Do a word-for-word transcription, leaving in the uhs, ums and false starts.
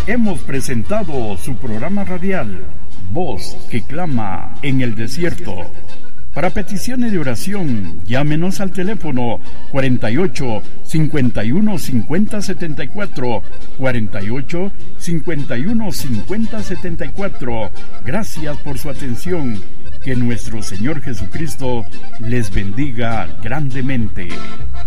hemos presentado su programa radial, Voz que clama en el desierto. Para peticiones de oración, llámenos al teléfono cuarenta y ocho, cincuenta y uno, cincuenta, setenta y cuatro, cuarenta y ocho, cincuenta y uno, cincuenta, setenta y cuatro. Gracias por su atención. Que nuestro Señor Jesucristo les bendiga grandemente.